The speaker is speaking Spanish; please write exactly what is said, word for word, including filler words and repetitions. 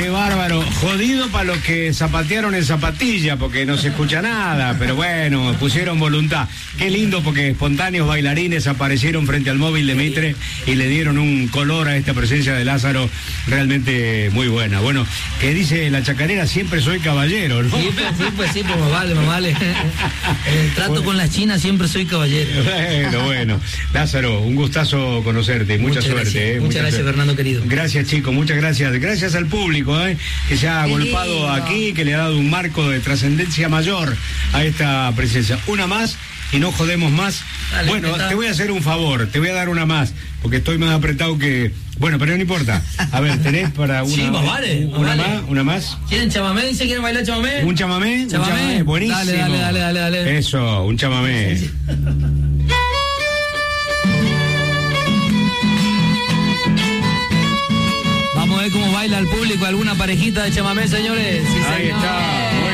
Qué bárbaro. Jodido para los que zapatearon en zapatilla, porque no se escucha nada, pero bueno, pusieron voluntad. Qué lindo, porque espontáneos bailarines aparecieron frente al móvil de Mitre y le dieron un color a esta presencia de Lázaro realmente muy buena. Bueno, que dice la chacarera, siempre soy caballero, ¿no? Sí, pues sí, pues sí, pues más vale, más vale. En el trato bueno. con las chinas siempre soy caballero. Bueno, bueno. Lázaro, un gustazo conocerte, mucha muchas suerte. Gracias. Eh, muchas gracias, suerte. Fernando querido. Gracias, chicos, muchas gracias. Gracias al público, eh, que se ha agolpado aquí, que le ha dado un marco de trascendencia mayor a esta presencia. Una más y no jodemos más. Dale, bueno, te voy a hacer un favor, te voy a dar una más, porque estoy más apretado que... Bueno, pero no importa. A ver, ¿tenés para una, sí, más vale, una más, más? vale. ¿Una más? ¿Quieren chamamé? ¿Dice quieren bailar chamamé? ¿Un chamamé? ¿Chamamé? Un chamamé, buenísimo. Dale, dale, dale, dale, dale. Eso, un chamamé. Sí, sí. Vamos a ver cómo baila el público, alguna parejita de chamamé, señores. Sí, ahí señor. está.